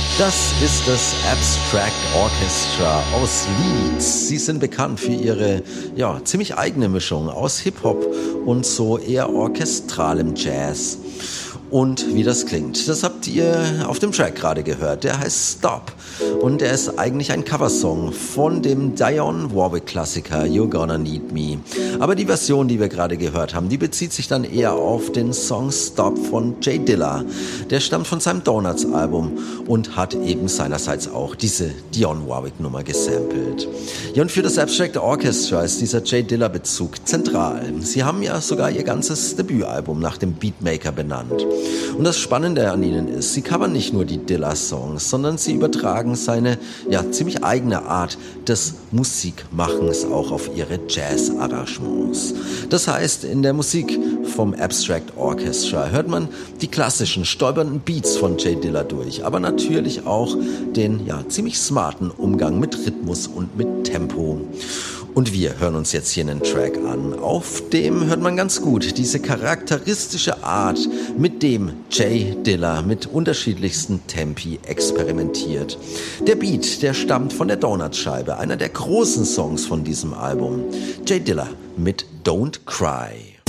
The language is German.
Das ist das Abstract Orchestra aus Leeds. Sie sind bekannt für ihre ziemlich eigene Mischung aus Hip-Hop und so eher orchestralem Jazz. Und wie das klingt, das habt ihr auf dem Track gerade gehört. Der heißt Stop und der ist eigentlich ein Coversong von dem Dionne Warwick-Klassiker You're Gonna Need Me. Aber die Version, die wir gerade gehört haben, die bezieht sich dann eher auf den Song Stop von J Dilla. Der stammt von seinem Donuts-Album und hat eben seinerseits auch diese Dionne Warwick-Nummer gesampelt. Ja, und für das Abstract Orchestra ist dieser J Dilla-Bezug zentral. Sie haben ja sogar ihr ganzes Debütalbum nach dem Beatmaker benannt. Und das Spannende an ihnen ist, sie covern nicht nur die Dilla-Songs, sondern sie übertragen seine ziemlich eigene Art des Musikmachens auch auf ihre Jazz-Arrangements. Das heißt, in der Musik vom Abstract Orchestra hört man die klassischen stolpernden Beats von J Dilla durch, aber natürlich auch den ziemlich smarten Umgang mit Rhythmus und mit Tempo. Und wir hören uns jetzt hier einen Track an. Auf dem hört man ganz gut diese charakteristische Art, mit dem J Dilla mit unterschiedlichsten Tempi experimentiert. Der Beat, der stammt von der Donutscheibe, einer der großen Songs von diesem Album. J Dilla mit Don't Cry.